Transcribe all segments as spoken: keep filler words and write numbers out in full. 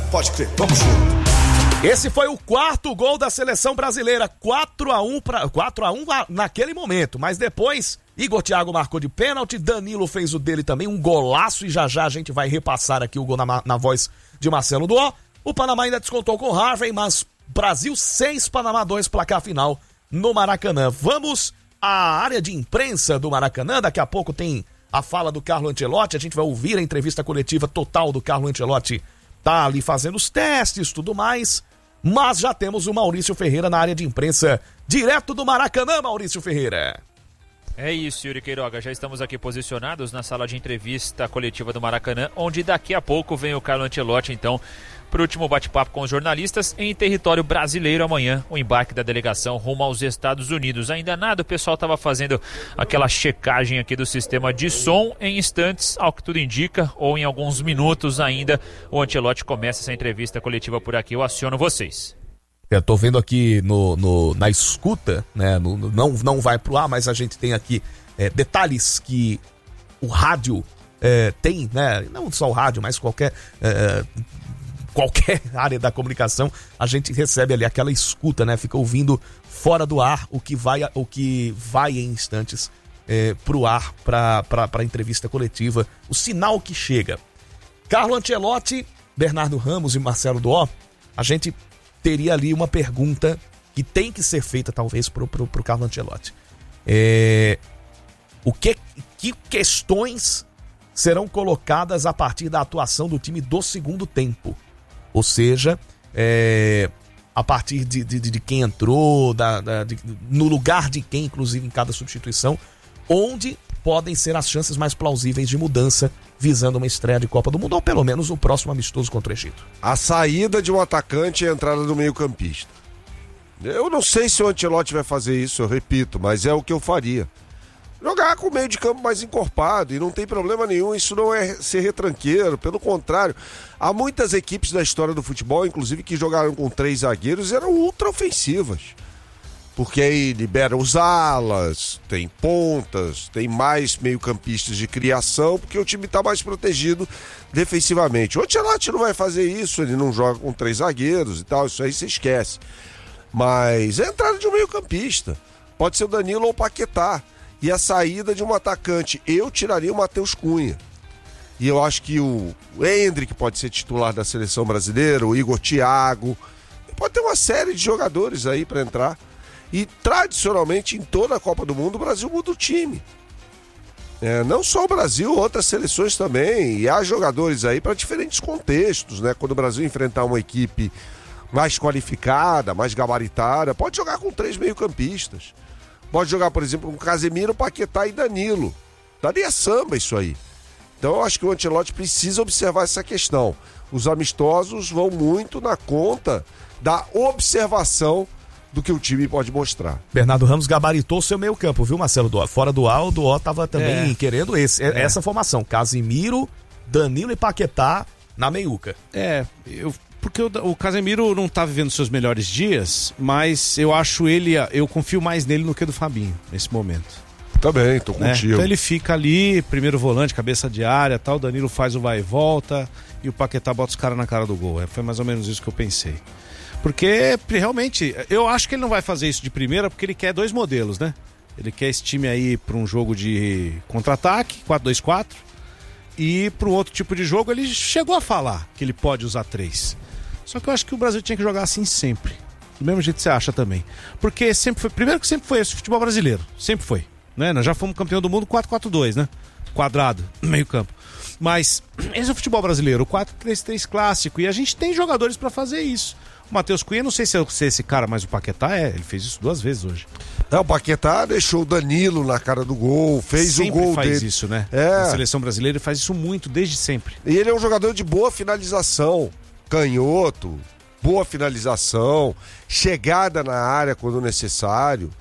Pode crer, vamos junto. Esse foi o quarto gol da seleção brasileira, quatro a um pra, quatro a um naquele momento, mas depois Igor Thiago marcou de pênalti, Danilo fez o dele também, um golaço, e já já a gente vai repassar aqui o gol na, na voz de Marcelo Duó. O Panamá ainda descontou com o Harvey, mas Brasil seis, Panamá dois, placar final no Maracanã. Vamos à área de imprensa do Maracanã, daqui a pouco tem a fala do Carlo Ancelotti, a gente vai ouvir a entrevista coletiva total do Carlo Ancelotti, tá ali fazendo os testes, tudo mais, mas já temos o Maurício Ferreira na área de imprensa, direto do Maracanã, Maurício Ferreira. É isso, Yuri Queiroga, já estamos aqui posicionados na sala de entrevista coletiva do Maracanã, onde daqui a pouco vem o Carlo Ancelotti, então, para o último bate-papo com os jornalistas em território brasileiro. Amanhã, o embarque da delegação rumo aos Estados Unidos. Ainda nada, o pessoal estava fazendo aquela checagem aqui do sistema de som. Em instantes, ao que tudo indica, ou em alguns minutos ainda, o Ancelotti começa essa entrevista coletiva por aqui. Eu aciono vocês. Eu tô vendo aqui no, no, na escuta, né? No, no, não, não vai pro ar, mas a gente tem aqui é, detalhes que o rádio é, tem, né? Não só o rádio, mas qualquer... É, qualquer área da comunicação, a gente recebe ali aquela escuta, né? Fica ouvindo fora do ar o que vai, o que vai em instantes é, pro ar, pra, pra, pra entrevista coletiva, o sinal que chega. Carlo Ancelotti, Bernardo Ramos e Marcelo Duó, a gente teria ali uma pergunta que tem que ser feita talvez pro, pro, pro Carlo Ancelotti. É, o que, que questões serão colocadas a partir da atuação do time do segundo tempo? Ou seja, é, a partir de, de, de quem entrou, da, da, de, no lugar de quem, inclusive, em cada substituição, onde podem ser as chances mais plausíveis de mudança visando uma estreia de Copa do Mundo, ou pelo menos o próximo amistoso contra o Egito. A saída de um atacante e a entrada do meio-campista. Eu não sei se o Ancelotti vai fazer isso, eu repito, mas é o que eu faria. Jogar com o meio de campo mais encorpado, e não tem problema nenhum, isso não é ser retranqueiro, pelo contrário. Há muitas equipes da história do futebol, inclusive, que jogaram com três zagueiros e eram ultra ofensivas. Porque aí libera os alas, tem pontas, tem mais meio-campistas de criação, porque o time está mais protegido defensivamente. O Ancelotti não vai fazer isso, ele não joga com três zagueiros e tal, isso aí você esquece. Mas a entrada de um meio-campista, pode ser o Danilo ou o Paquetá. E a saída de um atacante, eu tiraria o Matheus Cunha. E eu acho que o Endrick pode ser titular da seleção brasileira, o Igor Thiago. Pode ter uma série de jogadores aí para entrar. E tradicionalmente, em toda a Copa do Mundo, o Brasil muda o time. É, não só o Brasil, outras seleções também. E há jogadores aí para diferentes contextos, né? Quando o Brasil enfrentar uma equipe mais qualificada, mais gabaritada, pode jogar com três meio-campistas. Pode jogar, por exemplo, com Casemiro, Paquetá e Danilo. Daria samba isso aí. Então eu acho que o Ancelotti precisa observar essa questão. Os amistosos vão muito na conta da observação do que o time pode mostrar. Bernardo Ramos gabaritou o seu meio campo, viu, Marcelo Duó? Fora do ar, o Duó estava também é. querendo esse, é. essa formação. Casemiro, Danilo e Paquetá na meiuca. É, eu... Porque o, o Casemiro não tá vivendo seus melhores dias, mas eu acho ele, eu confio mais nele do que do Fabinho, nesse momento. Também, tô né? contigo. Então ele fica ali, primeiro volante, cabeça de área, tal, o Danilo faz o vai e volta, e o Paquetá bota os caras na cara do gol. É, foi mais ou menos isso que eu pensei. Porque, realmente, eu acho que ele não vai fazer isso de primeira, porque ele quer dois modelos, né? Ele quer esse time aí para um jogo de contra-ataque, quatro dois quatro, e para um outro tipo de jogo ele chegou a falar que ele pode usar três. Só que eu acho que o Brasil tinha que jogar assim sempre. Do mesmo jeito que você acha também. Porque sempre foi... Primeiro que sempre foi esse futebol brasileiro. Sempre foi. Né? Nós já fomos campeão do mundo quatro quatro dois, né? Quadrado, meio campo. Mas esse é o futebol brasileiro, o quatro três três clássico. E a gente tem jogadores pra fazer isso. O Matheus Cunha, não sei se é esse cara, mas o Paquetá é. Ele fez isso duas vezes hoje. É, o Paquetá deixou o Danilo na cara do gol, fez sempre o gol faz dele. isso, né? É. A seleção brasileira faz isso muito, desde sempre. E ele é um jogador de boa finalização. Canhoto, boa finalização, chegada na área quando necessário.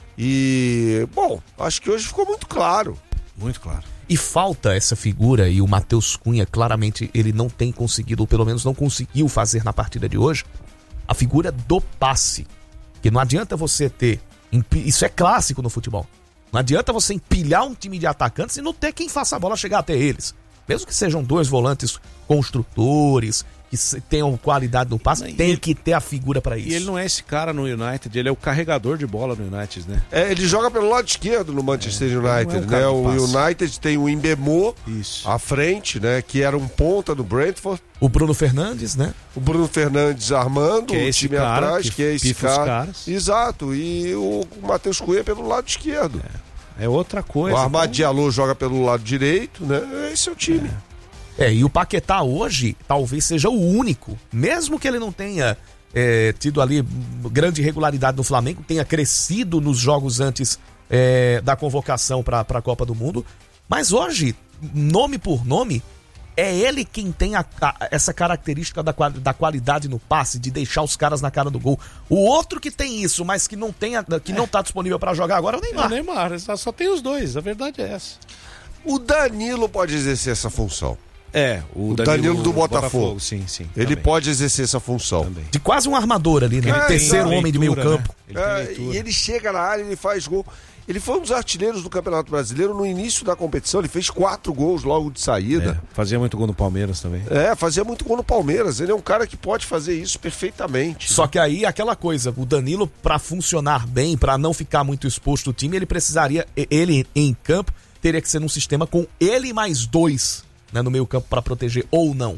E, bom, acho que hoje ficou muito claro. Muito claro. E falta essa figura, e o Matheus Cunha, claramente, ele não tem conseguido, ou pelo menos não conseguiu fazer na partida de hoje, a figura do passe. Que não adianta você ter, isso é clássico no futebol, não adianta você empilhar um time de atacantes e não ter quem faça a bola chegar até eles. Mesmo que sejam dois volantes construtores, que tenham qualidade no passe, E tem ele- que ter a figura para isso. E ele não é esse cara no United, ele é o carregador de bola no United, né? É, ele joga pelo lado esquerdo no Manchester É, ele não é United, um cara né? do O passe. United tem o Mbemo Isso. à frente, né? Que era um ponta do Brentford. O Bruno Fernandes, né? O Bruno Fernandes armando Que é o esse time cara atrás, que que é esse pifa os cara. caras. Exato. E o Matheus Cunha pelo lado esquerdo. É outra coisa. O Armad Diallo joga pelo lado direito, né? Esse é o time. É, e o Paquetá hoje talvez seja o único, mesmo que ele não tenha é, tido ali grande regularidade no Flamengo, tenha crescido nos jogos antes é, da convocação para a Copa do Mundo, mas hoje, nome por nome, é ele quem tem a, a, essa característica da, da qualidade no passe, de deixar os caras na cara do gol. O outro que tem isso, mas que não, tem, a- que não tá disponível para jogar agora é o É Neymar. o Neymar, só- só tem os dois, a verdade é essa. O Danilo pode exercer essa função. É, o, O Danilo do Botafogo. Sim, sim. Ele também, pode exercer essa função. também. De quase um armador ali, né? É, Terceiro Tem homem de meio leitura, campo. né? Ele tem É, leitura. e ele chega na área, ele faz gol. Ele foi um dos artilheiros do Campeonato Brasileiro no início da competição. Ele fez quatro gols logo de saída. É, fazia muito gol no Palmeiras também. É, fazia muito gol no Palmeiras. Ele é um cara que pode fazer isso perfeitamente. Só que aí aquela coisa, o Danilo, pra funcionar bem, pra não ficar muito exposto o time, ele precisaria, e- ele em campo, teria que ser num sistema com ele mais dois, né, no meio campo pra proteger, ou não.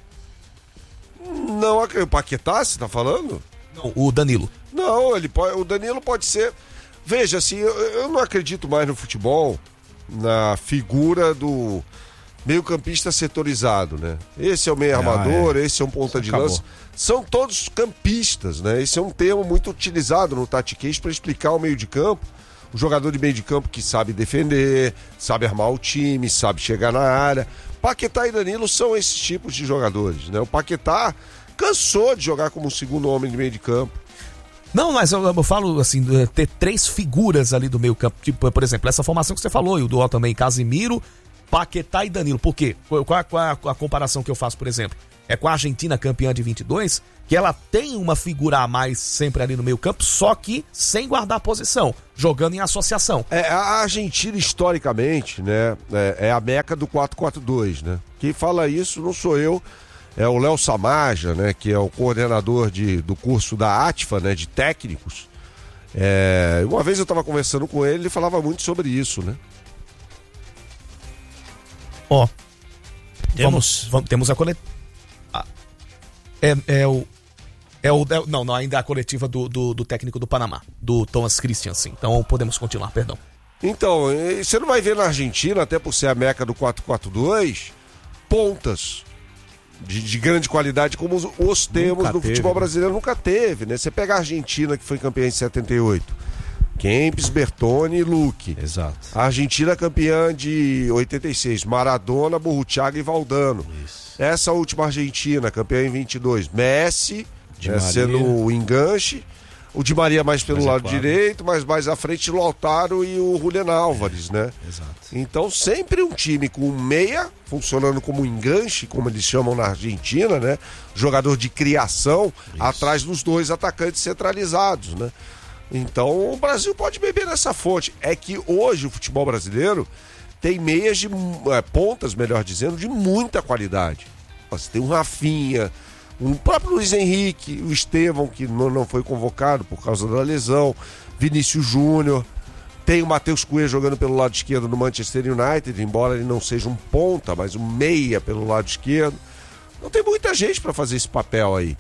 Não, o Paquetá, você tá falando? Não, o Danilo. Não, ele pode, o Danilo pode ser. Veja, assim, eu, eu não acredito mais no futebol na figura do meio-campista setorizado, né? Esse é o meio Ah, armador, é. esse é um ponta de Acabou. lança. São todos campistas, né? Esse é um termo muito utilizado no tatiquês para explicar o meio de campo. O jogador de meio de campo que sabe defender, sabe armar o time, sabe chegar na área. Paquetá e Danilo são esses tipos de jogadores, né? O Paquetá cansou de jogar como segundo homem de meio de campo. Não, mas eu, eu falo assim, de ter três figuras ali do meio campo, tipo, por exemplo, essa formação que você falou, e o Dual também, Casimiro, Paquetá e Danilo. Por quê? Qual, qual, qual a, a comparação que eu faço, por exemplo? É com a Argentina campeã de vinte e dois, que ela tem uma figura a mais sempre ali no meio campo, só que sem guardar a posição, jogando em associação. É, a Argentina, historicamente, né, é, é a meca do quatro quatro dois, né? Quem fala isso não sou eu, é o Léo Samaja, né, que é o coordenador de, do curso da A T F A, né, de técnicos. É, uma vez eu estava conversando com ele, ele falava muito sobre isso, né? Ó, Temos. vamos, vamos- temos a coletiva. É, é o. É o, é o- não, não, ainda é a coletiva do, do, do técnico do Panamá, do Thomas Christiansen. Então podemos continuar, perdão. Então, e você não vai ver na Argentina, até por ser a meca do quatro quatro dois, pontas de, de grande qualidade como os, os temos Nunca no teve, futebol né? brasileiro, nunca teve, né? Você pega a Argentina, que foi campeã em setenta e oito, Kempis, Bertoni e Luque. Exato. A Argentina campeã de oitenta e seis, Maradona, Burruchaga e Valdano. Isso. Essa última Argentina, campeã em vinte e dois, Messi, Di né, Maria. sendo o enganche. O Di Maria mais pelo Mais lado recuado. direito, mas mais à frente o Lautaro e o Julián Álvares, né? Exato. Então sempre um time com um meia, funcionando como enganche, como eles chamam na Argentina, né? Jogador de criação, atrás dos dois atacantes centralizados, né? Então o Brasil pode beber nessa fonte. É que hoje o futebol brasileiro tem meias de é, pontas, melhor dizendo, de muita qualidade. Você tem um Rafinha, o próprio Luiz Henrique, o Estevão, que não, não foi convocado por causa da lesão, Vinícius Júnior, tem o Matheus Cunha jogando pelo lado esquerdo no Manchester United, embora ele não seja um ponta, mas um meia pelo lado esquerdo. Não tem muita gente para fazer esse papel aí.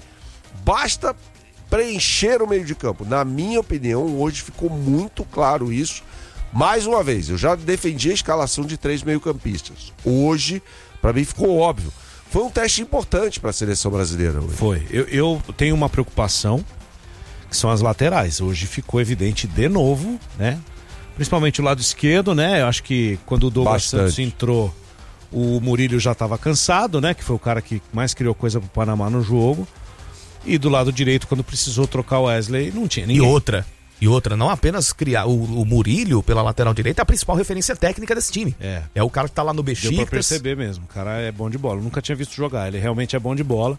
Basta preencher o meio de campo. Na minha opinião, hoje ficou muito claro isso. Mais uma vez, eu já defendi a escalação de três meio-campistas. Hoje, para mim, ficou óbvio. Foi um teste importante para a seleção brasileira hoje. Foi. Eu, eu tenho uma preocupação, que são as laterais. Hoje ficou evidente de novo, né? Principalmente o lado esquerdo, né? Eu acho que quando o Douglas Bastante. Santos entrou, o Murillo já estava cansado, né? Que foi o cara que mais criou coisa pro Panamá no jogo. E do lado direito, quando precisou trocar o Wesley, não tinha E ninguém. outra, e outra, não apenas criar o, o Murillo pela lateral direita, é a principal referência técnica desse time. É. É o cara que tá lá no Deu pra Besiktas. perceber mesmo, o cara é bom de bola. Eu nunca tinha visto jogar, ele realmente é bom de bola.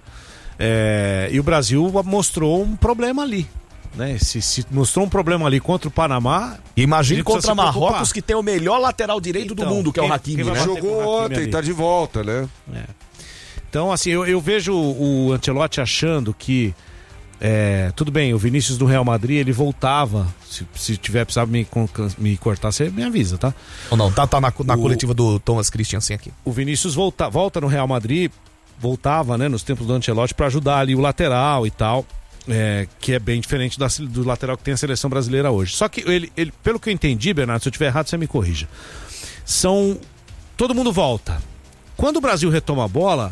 É, e o Brasil mostrou um problema ali, né? Se, se mostrou um problema ali contra o Panamá. Imagine A gente precisa contra se preocupar. Marrocos, que tem o melhor lateral direito Então, do mundo, que é o quem- Hakimi, quem vai né? bater com o Jogou Hakimi ontem, ali. tá de volta, né? É. Então, assim, eu, eu vejo o Ancelotti achando que é, tudo bem, o Vinícius do Real Madrid, ele voltava. Se, se tiver precisado me, me cortar, você me avisa, tá? Ou não, tá, tá na, na o, coletiva do Thomas Christiansen aqui. O Vinícius volta, volta no Real Madrid, voltava, né, nos tempos do Ancelotti pra ajudar ali o lateral e tal, é, que é bem diferente da, do lateral que tem a seleção brasileira hoje. Só que ele, ele, pelo que eu entendi, Bernardo, se eu estiver errado, você me corrija. São... Todo mundo volta. Quando o Brasil retoma a bola,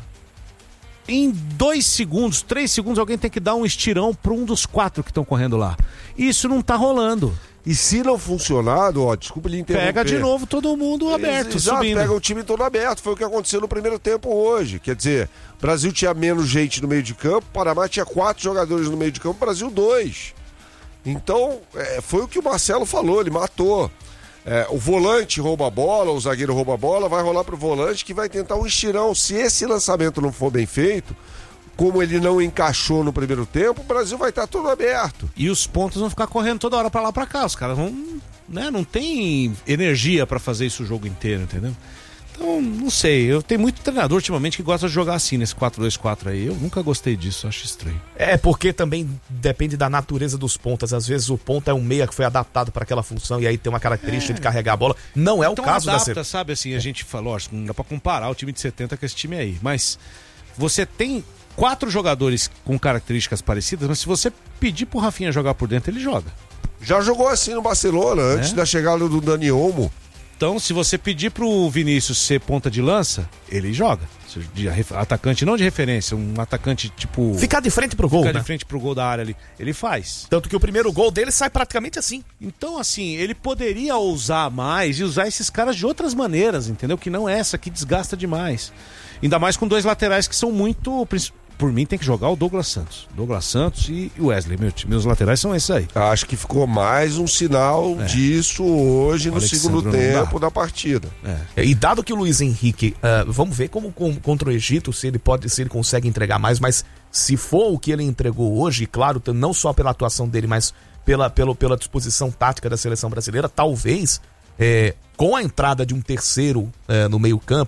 em dois segundos, três segundos, alguém tem que dar um estirão para um dos quatro que estão correndo lá. Isso não tá rolando. E se não funcionar, ó, desculpa lhe interromper. Pega de novo todo mundo aberto, Exato, subindo. Pega o time todo aberto. Foi o que aconteceu no primeiro tempo hoje. Quer dizer, o Brasil tinha menos gente no meio de campo, o Panamá tinha quatro jogadores no meio de campo, o Brasil dois. Então, é, foi o que o Marcelo falou, ele matou. É, o volante rouba a bola, o zagueiro rouba a bola, vai rolar pro volante que vai tentar um estirão. Se esse lançamento não for bem feito, como ele não encaixou no primeiro tempo, o Brasil vai estar todo aberto. E os pontos vão ficar correndo toda hora pra lá pra cá. Os caras vão, né, não tem energia pra fazer isso o jogo inteiro, entendeu? Então, não sei, eu tenho muito treinador ultimamente que gosta de jogar assim, nesse quatro dois quatro aí. Eu nunca gostei disso, acho estranho. É, porque também depende da natureza dos pontas. Às vezes o ponta é um meia que foi adaptado para aquela função e aí tem uma característica é. de carregar a bola. Não é então, o caso adapta, da... sabe, assim, a gente falou, ó, não dá pra comparar o time de setenta com esse time aí, mas você tem quatro jogadores com características parecidas, mas se você pedir pro Rafinha jogar por dentro, ele joga. Já jogou assim no Barcelona, antes é? da chegada do Dani Olmo. Então, se você pedir pro Vinícius ser ponta de lança, ele joga. De atacante não de referência, um atacante tipo... Ficar de frente pro gol, Ficar né? de frente pro gol da área ali. Ele faz. Tanto que o primeiro gol dele sai praticamente assim. Então, assim, ele poderia ousar mais e usar esses caras de outras maneiras, entendeu? Que não essa, que desgasta demais. Ainda mais com dois laterais que são muito... Por mim tem que jogar o Douglas Santos. Douglas Santos e o Wesley. Meu, meus laterais são esses aí. Acho que ficou mais um sinal é. disso hoje no Alexandre segundo tempo da partida. É. E dado que o Luiz Henrique, uh, vamos ver como com, contra o Egito, se ele pode, se ele consegue entregar mais, mas se for o que ele entregou hoje, claro, não só pela atuação dele, mas pela, pela, pela disposição tática da seleção brasileira, talvez é, com a entrada de um terceiro é, no meio campo,